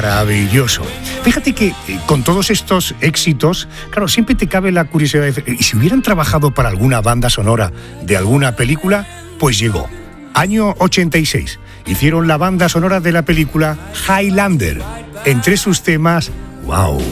Maravilloso. Fíjate que con todos estos éxitos, claro, siempre te cabe la curiosidad de decir, ¿y si hubieran trabajado para alguna banda sonora de alguna película? Pues llegó. Año 86. Hicieron la banda sonora de la película Highlander. Entre sus temas, ¡wow!